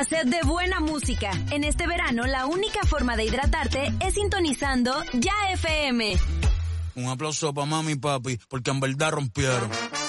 la sed de buena música. En este verano, la única forma de hidratarte es sintonizando Ya FM. Un aplauso para mami y papi, porque en verdad rompieron.